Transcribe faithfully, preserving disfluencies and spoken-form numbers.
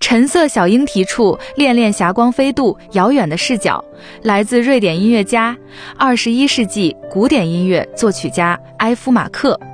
橙色小鹰提出恋恋霞光飞渡，遥远的视角，来自瑞典音乐家、二十一世纪古典音乐作曲家埃夫马克。